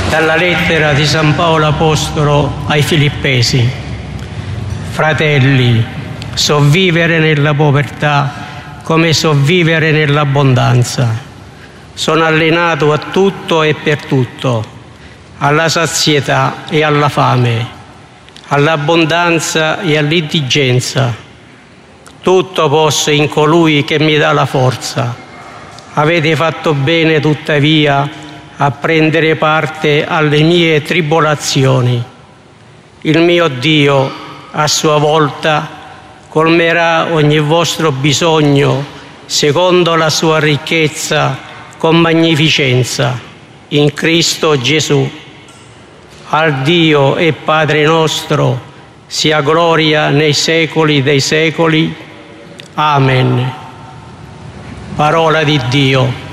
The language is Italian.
Dalla lettera di San Paolo Apostolo ai Filippesi. Fratelli, so vivere nella povertà come so vivere nell'abbondanza. Sono allenato a tutto e per tutto, alla sazietà e alla fame, all'abbondanza e all'indigenza. Tutto posso in colui che mi dà la forza. Avete fatto bene, tuttavia, a prendere parte alle mie tribolazioni. Il mio Dio, a sua volta, colmerà ogni vostro bisogno secondo la sua ricchezza con magnificenza in Cristo Gesù. Al Dio e Padre nostro sia gloria nei secoli dei secoli. Amen. Parola di Dio.